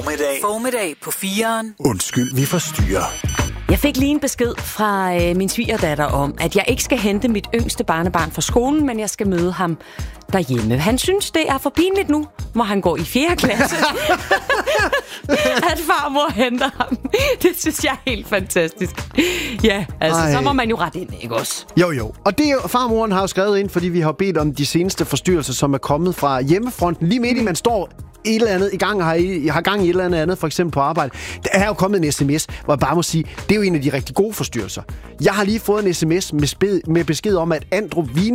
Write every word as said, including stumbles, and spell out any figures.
Formiddag. Formiddag på fireren. Undskyld, vi forstyrrer. Jeg fik lige en besked fra øh, min svigerdatter om, at jeg ikke skal hente mit yngste barnebarn fra skolen, men jeg skal møde ham derhjemme. Han synes, det er for pinligt nu, hvor han går i fjerde klasse, at farmor henter ham. Det synes jeg er helt fantastisk. Ja, altså, Ej. så må man jo ret ind, ikke også? Jo, jo. Og det er jo, farmoren har jo skrevet ind, fordi vi har bedt om de seneste forstyrrelser, som er kommet fra hjemmefronten. Lige midt i, man står et eller andet i gang, har, I, har gang i et eller andet andet, for eksempel på arbejde. Der er jo kommet en sms, hvor jeg bare må sige, det er jo en af de rigtig gode forstyrrelser. Jeg har lige fået en sms med, sped, med besked om, at Andrew